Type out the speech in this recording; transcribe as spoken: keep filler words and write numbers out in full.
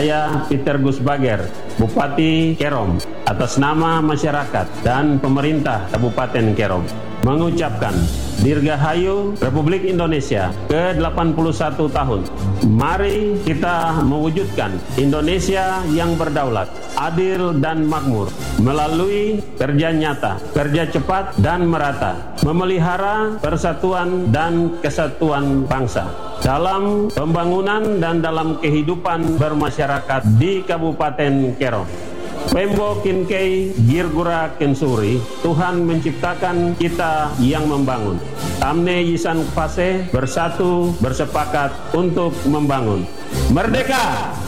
Saya Peter Gusbager, Bupati Kerom, atas nama masyarakat dan pemerintah Kabupaten Kerom mengucapkan Dirgahayu Republik Indonesia ke delapan puluh satu tahun. Mari kita mewujudkan Indonesia yang berdaulat, adil dan makmur melalui kerja nyata, kerja cepat dan merata, memelihara persatuan dan kesatuan bangsa dalam pembangunan dan dalam kehidupan bermasyarakat di Kabupaten Kerom. Pembo Kinkei Girgura Kensuri, Tuhan menciptakan kita yang membangun. Tamne Yisan Pase bersatu bersepakat untuk membangun. Merdeka!